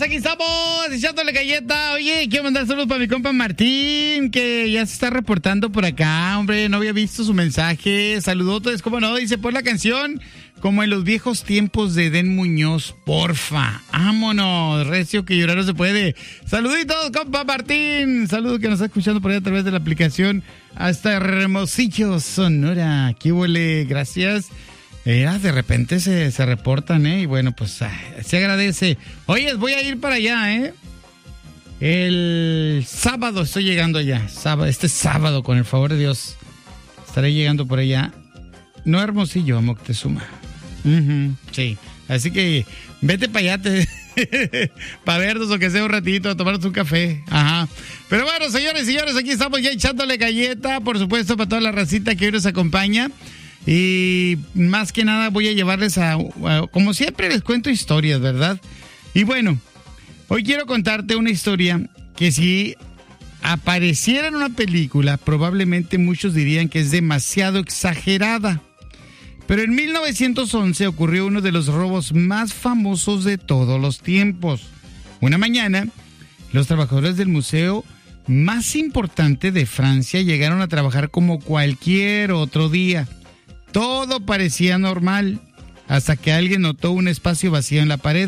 aquí estamos, echándole galleta. Oye, quiero mandar saludos para mi compa Martín, que ya se está reportando por acá, hombre, no había visto su mensaje. Saludotes, cómo no, dice, por la canción, como en los viejos tiempos de Edén Muñoz, porfa. Vámonos, recio que llorar no se puede. Saluditos, compa Martín. Saludos que nos está escuchando por ahí a través de la aplicación hasta Hermosillo, Sonora. Qué huele, gracias. De repente se reportan, y bueno, pues se agradece. Oye, voy a ir para allá, el sábado estoy llegando allá. Este sábado, con el favor de Dios, estaré llegando por allá. No Hermosillo, a Moctezuma. Sí, así que vete para allá, para vernos o que sea un ratito, a tomarnos un café. Ajá. Pero bueno, señores y señores, aquí estamos ya echándole galleta, por supuesto, para toda la racita que hoy nos acompaña. Y más que nada voy a llevarles como siempre les cuento historias, ¿verdad? Y bueno, hoy quiero contarte una historia que si apareciera en una película, probablemente muchos dirían que es demasiado exagerada. Pero en 1911 ocurrió uno de los robos más famosos de todos los tiempos. Una mañana, los trabajadores del museo más importante de Francia llegaron a trabajar como cualquier otro día. Todo parecía normal, hasta que alguien notó un espacio vacío en la pared.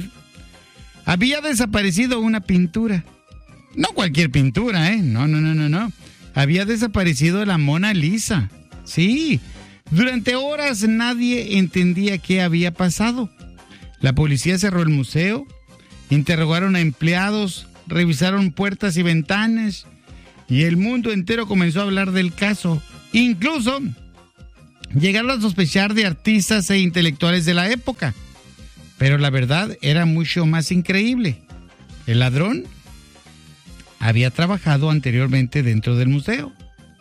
Había desaparecido una pintura. No cualquier pintura, No. Había desaparecido la Mona Lisa. Sí, durante horas nadie entendía qué había pasado. La policía cerró el museo, interrogaron a empleados, revisaron puertas y ventanas, y el mundo entero comenzó a hablar del caso. Incluso llegaron a sospechar de artistas e intelectuales de la época. Pero la verdad era mucho más increíble. El ladrón había trabajado anteriormente dentro del museo.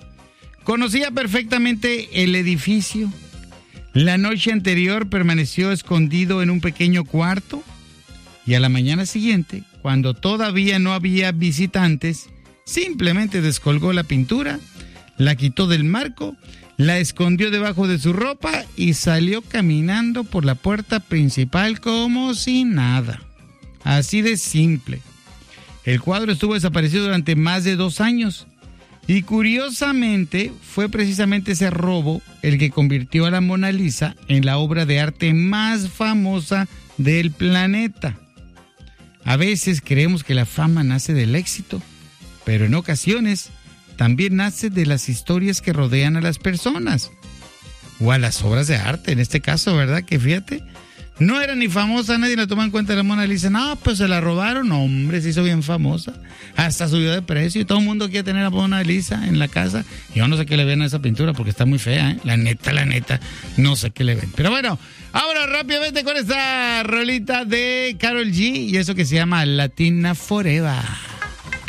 Conocía perfectamente el edificio. La noche anterior permaneció escondido en un pequeño cuarto. Y a la mañana siguiente, cuando todavía no había visitantes, simplemente descolgó la pintura, la quitó del marco, la escondió debajo de su ropa y salió caminando por la puerta principal como si nada. Así de simple. El cuadro estuvo desaparecido durante más de 2 años. Y curiosamente, fue precisamente ese robo el que convirtió a la Mona Lisa en la obra de arte más famosa del planeta. A veces creemos que la fama nace del éxito, pero en ocasiones también nace de las historias que rodean a las personas o a las obras de arte, en este caso, ¿verdad? Que fíjate, no era ni famosa, nadie la toma en cuenta la Mona Lisa. No, pues se la robaron, hombre, se hizo bien famosa, hasta subió de precio y todo el mundo quiere tener a Mona Lisa en la casa. Yo no sé qué le ven a esa pintura porque está muy fea, la neta, no sé qué le ven. Pero bueno, ahora rápidamente con esta rolita de Karol G y eso que se llama Latina Forever.